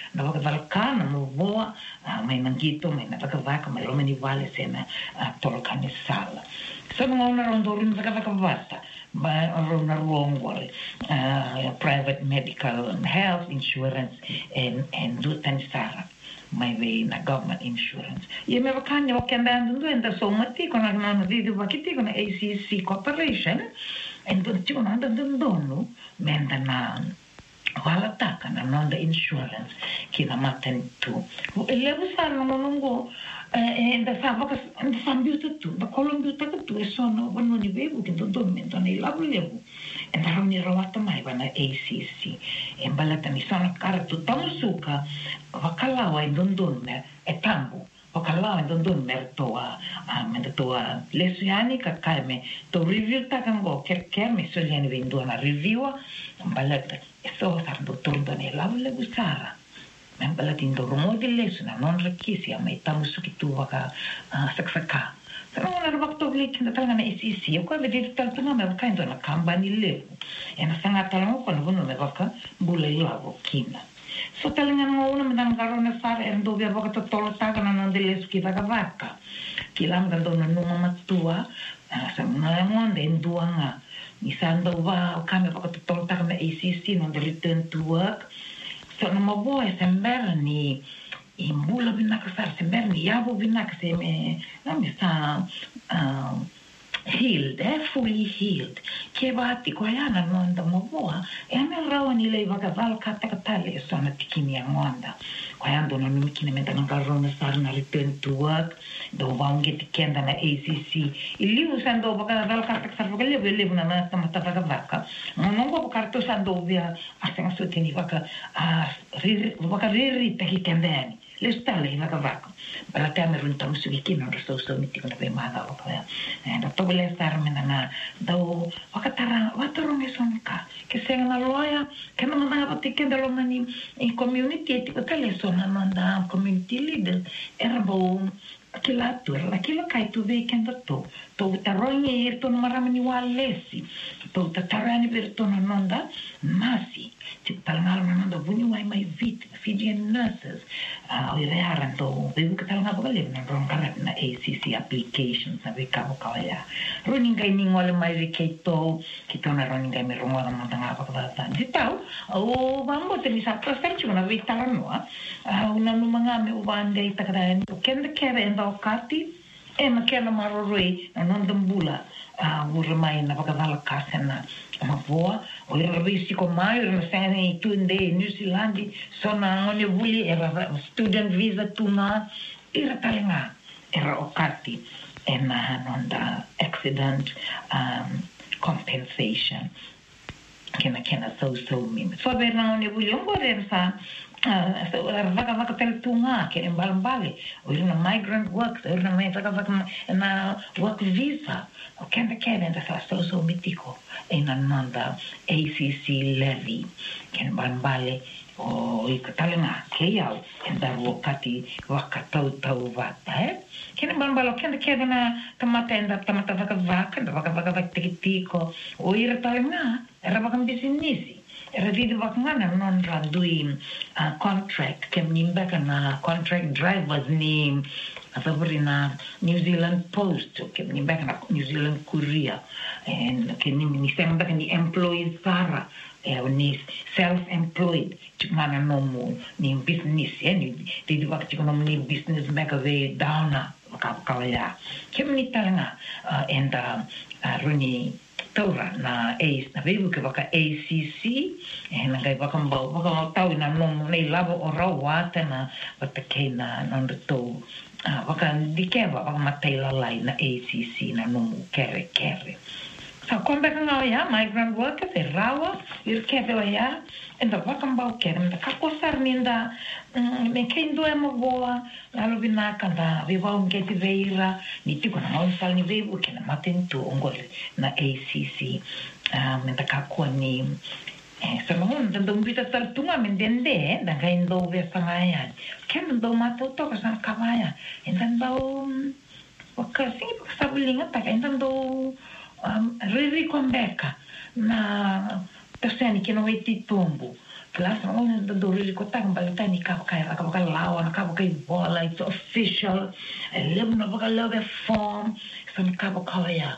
na wakavalkana mo voa mai mangito mai na vakavaka mai lomani vale sena tolokane sala so ngona rondorin vakavata ba rona ruongole private medical and health insurance and dutan sara mai ve na government insurance ye me vakanya wakenda ndo so mati kona na video vakiti kona ACC corporation and don't you know don't menda na wala taka na non insurance kina maten tu elevu sana nongo da sabaka da sambiuta tu da kolombiuta tu sono vano ni bebu che do mento nei labu levu e da ni rawata mai bana ACC e balata ni sono cara tu tamusuka wakalawa e dondonne e tambu wakalawa e dondonne toa menda toa lesiani ka kaime to review takango kerker me soliani vendo na review balata so sardo tordo ne lavle busara men balatin do romo de lesna non requisi a mai tamu sukitu waka saksaka pero na robakto glik na tanga na ACC ko be tal tuma me ka ndo na kambani le ena sanga talamo ko no me waka bule lavo kina so talanga no una me dan garone fare endo via waka to tolo taga na non de leski waka vaka kilam gando na numa matua sa na ngonde nduanga Nisando va kami waktu tolong me ACC non the return to work so no mo boy sembera ni imbula binaka sar sembera ni yabo binaka se me na mi sa healed fully healed ke bati ko yana non da mo boa e me rawa ni lei vaga val kata katale so na tikini angonda ko yando no mikine menta no garrone sar na return to work do vaunge tikenda na ACC ili usando vaga val kata sar vaga le na tamata vaga vaka non go karto sando via asenga soteni vaga vaga riri takikendani le stale vaga vaka para teme runtam sugikino so miti ko na be mada o pa da to le star menana do wakatara watorong esonka ke senga loya ke no na patikenda lo mani in community ti ko tele sona manda community leader erbo kila tu la kila kai tu ve kenda to taronye irto no maramani walesi to tarani verto no nonda masi ti talngal nonda bunyi wai mai vit Fijian nurses oirearan to ve ka talnga bogale na ronga na ACC applications na ve ka bokaya running kai ningole mai riketo kito na running kai me ronga na manda pa ka ditau o bambo te mi sa prosechu na ve talano una no manga me ubande itakara kenda kere enda okati e makena maroroi na non dambula urmai na pagdala kasena ma voa o era visi ko mai era sene tunde New Zealand sona ngone buli era student visa tuna era talenga era okati ena nonda accident compensation kena so mi so verna ngone buli ngore sa so vaka tel tunga ke embale o na migrant work o na mai vaka na work visa o kenda da so mitiko na nanda ACC levy ke embale o ikatalena ke yau enda wakati wakatau vata ke embale kenda na tamata vaka tikitiko o iratalena era vaka business era vidu vakangana non randui contract kem nimbaka na contract drivers ni afabri na New Zealand Post kem nimbaka na New Zealand Courier and kem nimbaka ni employees sara ni self-employed chumana nomu ni business ni vidu vakachikono ni business meka ve downa makakawaya kem ni talanga and runi taura na na vebu ke waka ACC na kai waka mbau waka tau na nomu nei lavo o rawata na wata kei na nondato waka dikeva waka mataila lai na ACC na nomu kere sa kombe ka ya migrant workers e rawa irkeve ya enda waka mbau kere mta kakosar ninda me kendo e mogoa alo vinaka da viva ungeti veira ni tiko na mausal ni vebu kena matentu ongole na ACC mta kakua ni sa mahon dan dombita taltunga mendende dan kain do ve sangaya ken do mato to ka sa kawaya endan do waka singi sabulinga ta endan do riri kombeka na tasani ke no eti tombo Class on the Dori Kotang Balatani Kapaka Lao and Kapaka Bola, it's official. A living of a love form, some Kapakaya.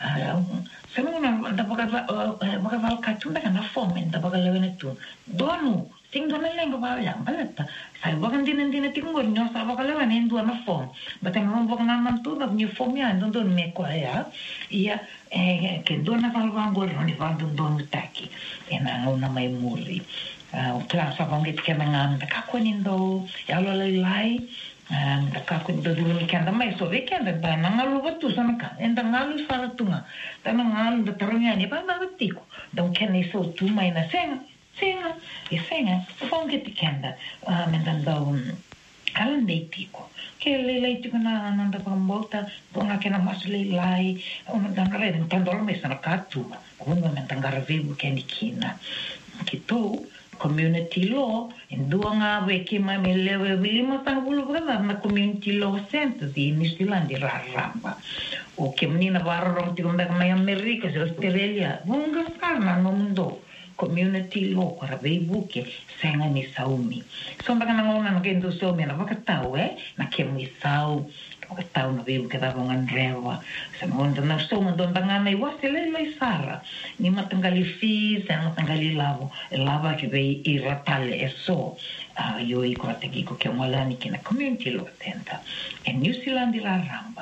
Some the Bagaval Katuna and a form in the Bagalavenatu. Donu, sing on a language of Balata. Salvagan didn't tingo in your Savagalavan and do a form. But I'm on Bogan to the new form and don't make quaya. Yeah, can do a Valvango on Vandun Don Taki. And I own my muri. Class of it coming on the Kakwanindo, Yellow Lai, and the Kakwin the Dulukanda, so they can't buy Nangalu to Sanaka, and the Nalu Salatunga, the Nangal, the Tarangani, but not a tico. Don't can they so two minor singer, is singer, don't get the candle, and then the Alan de Tico. Kelly late to Nanda Pambota, Dona can a muscly lie on the red and Tandormes and a cartoon, woman and Tangaravibu Candy Kina. Kito. Community law in Duanga Wekima Melewe Wilima Tangulugana na community law center di Nistilandi Ramba o Kemnina Varro Tigunda Maya America Australia Bunga Sarna no mundo community law para buke senga ni saumi so mbagana ngona ngendo so mena vakatau na kemi sau vakatau no viu kada vongan rewa sa ngonda na so mando ndangana iwasele lai sara ni matangali fees na matangali lava ke be iratale eso yo I kotegi ko kemwalani kina community law center in New Zealand la ramba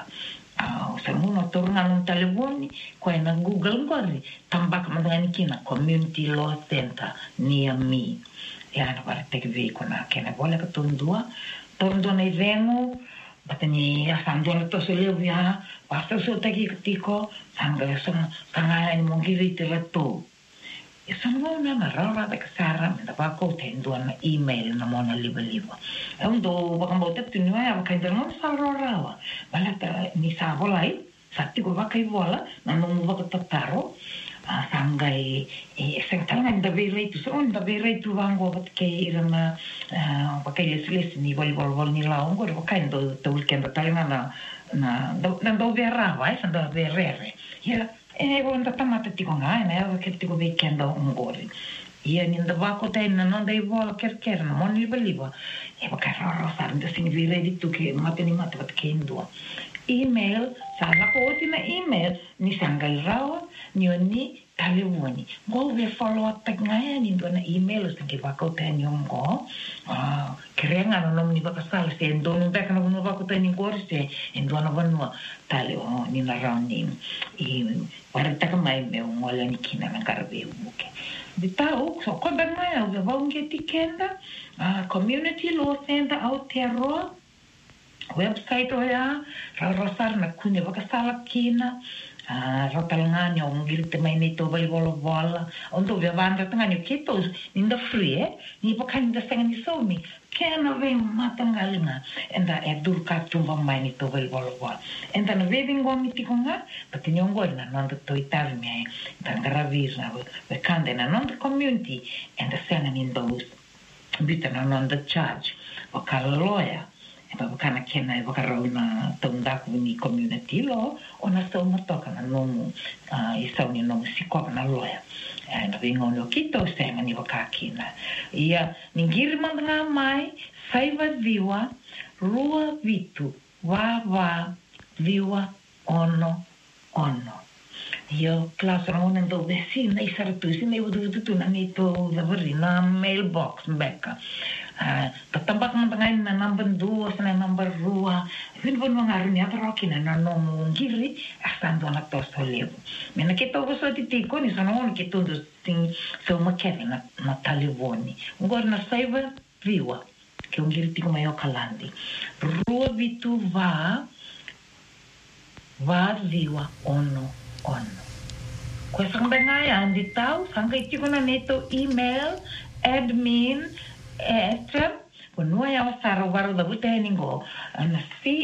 sa muno torna nung telefoni ko na Google ngori tambak mandangani kina community law center near me na para tegi ko na kena bola ka tundua na vengo batani asandona to selevia basta so tegi tiko sanga sanga ni mongiri telato isa mo na rara ta kasara na ba ko tendo na email na mo na liba ando baka mo tep tinu ya baka interno sa rara balata ni sa volai satti ko baka vola na no mo baka tataro sangai sentanga da vere tu so da vere tu vango bat ke irana baka les ni vol ni la ongo baka ndo to weekend talina na do vera vai sa do verere ya voglio tamata ti con che ti go weekend ungori ia ninda vako tena non dei vola kerker na mon libeliva e baka raro sarnda sing vire di tu che mateni bat ke indua email sala ko tina email ni sangal rawa ni talewoni go we follow up tak ngaya ni do na email sa ke vako tena ngo krenga no ni baka sala se ndo no baka no vako tena ngori se ndo na vanua taleo ni na rani para taka mai me ngola ni kina na karbe buke di tau so ko ben mai au va un get kenda community law center out there website oya rosar na kune baka sala kina rotalangani o ngirte mai ni to bali bola ondo via banda tangani kitos ninda free ni baka ninda sangani so mi kena ve matangalinga enda dur ka tumba mai ni to bali bola enda na veving gomi tikonga patinyongo na non to itarmi tangaravisna ve kande na non community enda sangani those bitana non the charge o lawyer kana kena na tunda ni community law ona so matoka na nomu isa ni nomu siko na lawyer na vingo no kito senga ni wakakina ia ningiri mandanga mai saiva viwa rua vitu wa viwa ono io class ramon ndo vesina isartu sine udu na ni to lavori na mailbox beka tatambak mantangain na number 2 na number 2 vin bon mangaru ni atro kina na no ngiri astando na to solevo mena ke to so titiko ni sono on ke to sing so makena na talivoni ngor na saiva viwa ke ngiri tiko mayo kalandi rua vitu va viwa ono ko sang bengai andi tau sang ke tiko na neto email admin Punua ya saro waru da buteningo na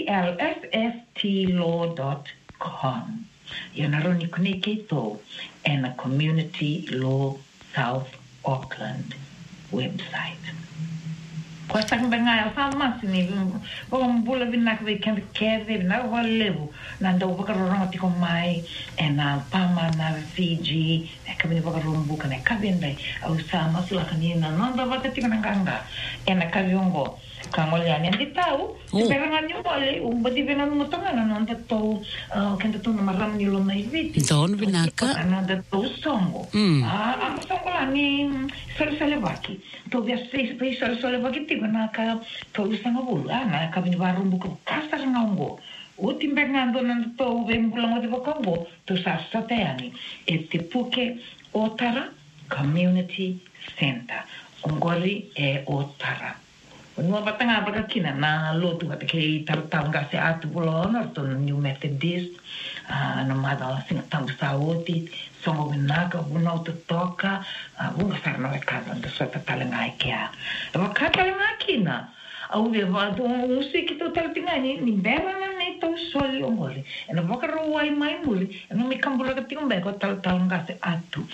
clsstlaw.com. Ya naroni kunike to and a Community Law South Auckland website. Questa benga sama sini bula binak we can kere na walevu nanda ubakaronga tiko mai na pama na Fiji kabini bakarumbu kana kabende au sama sula kanina nanda bakati kana ganga na kaviongo kangoliani anditau beranga nyole umbati bena mutanga nanda to kenda to maram ni lona iviti don binaka nanda to songo songo lani sole baki to via space sole baki tiko na ka to usanga bula na kabini barumbu ko kasar ngaungo uti mbengando nanda to vembula ngoti bakongo to sasateani te puke Otara Community Center ongori Otara Nua batanga bakakina na lotu batake tartanga se atu bolona to New Methodist na mada singa tangu saoti songo vinaka buna utotoka bunga sarna casa da sota talenga ikea bakata ngakina au ve vado musiki to tartingani ni bela na to soli ongoli na bakaro wai mai muli no mi kambula katingo be ko talanga se atu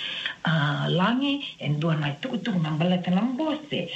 langi dua na tu nambala tanambose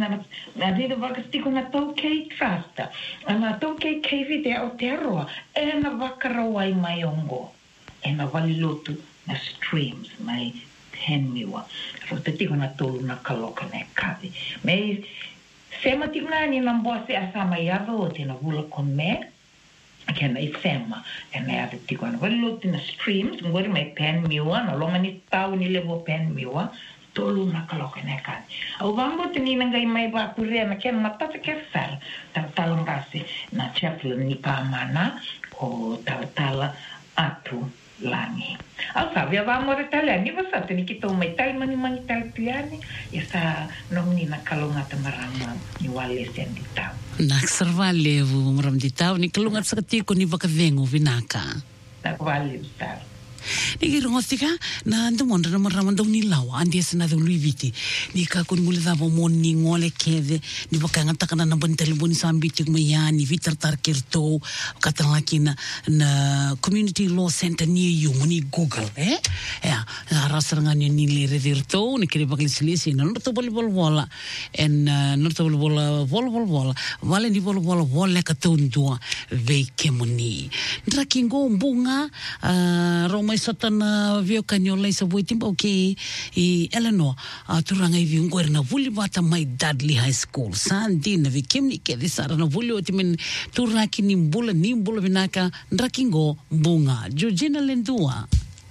na dida bakastiko na toke trust na toke kv o terro na bakaro wai mai ongo na valilotu na streams mai henmiwa rotetiko na tolu na kaloka na kavi me sema tingani na mbose asama yavo te na vula kome kena isema na ya tiko na valilotu na streams ngori mai pen miwa na longa ni tau ni levo pen miwa tolu na kaloka na kavi au vambo tini ngai mai ba kuria na kena matata kesal talangasi na chaplain ni pamana o tala atu langi. Al sabia vamo retaliani vasate ni kita umai tal mani talpiani esa nomni na kalunga tamarama ni wale senditau. Nak servalevu maram ditau ni kalunga sakatiko ni vakavengo vinaka. Nak wale besar. Ni rongotika na ando mondra na maramando ni lawa andi sana do luiviti ni ka kun mule da moni ngole keve ni bakanga takana na bantali boni sambiti mayani vitar tarkerto katalakina na community law center near you ni google ya rasarangani ni leredirto ni kire bakli silisi na norto volleyball bola en norto volleyball vale ni volleyball volle katundua veikemoni drakingo mbunga Roma satana vio kanyola isa waiting okay Eleanor turanga hivi ngori na vuli bata my Dudley High School sandi na vikimni ke disara na vuli otimen turaki ni mbula vinaka ndrakingo mbunga Georgina Lendua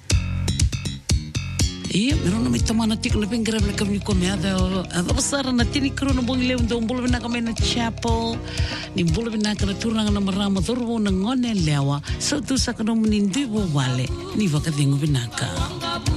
meron may tama na tikla penggrab na kami komeda basara na tinikro na bong lew do mbula vinaka may na chapel ni mbula vinaka na turanga na marama turbo na ngone lewa so tu sa kanom nindi bo wale ni vakatingo vinaka